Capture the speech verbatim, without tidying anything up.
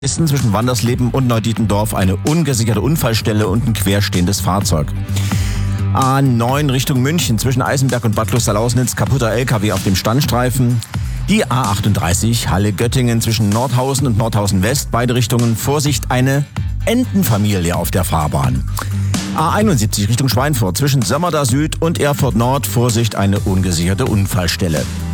Zwischen Wandersleben und Neudietendorf eine ungesicherte Unfallstelle und ein querstehendes Fahrzeug. A neun Richtung München zwischen Eisenberg und Bad Klosterlausnitz kaputter L K W auf dem Standstreifen. Die A achtunddreißig Halle-Göttingen zwischen Nordhausen und Nordhausen West, beide Richtungen. Vorsicht, eine Entenfamilie auf der Fahrbahn. A einundsiebzig Richtung Schweinfurt zwischen Sömmerda Süd und Erfurt Nord. Vorsicht, eine ungesicherte Unfallstelle.